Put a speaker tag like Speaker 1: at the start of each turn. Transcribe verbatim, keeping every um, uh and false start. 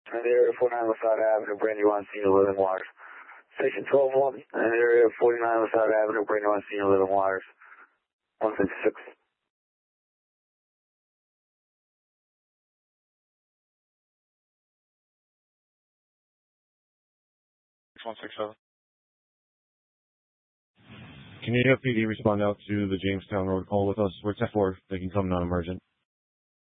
Speaker 1: And area forty-nine Lasada Avenue, brand new on scene of living waters. Station twelve one, and area forty-nine Lasada Avenue, brand new on scene of living waters. one fifty-six.
Speaker 2: one sixty-seven.
Speaker 3: Can you have P D respond out to the Jamestown Road call with us? We're ten four. They can come non-emergent.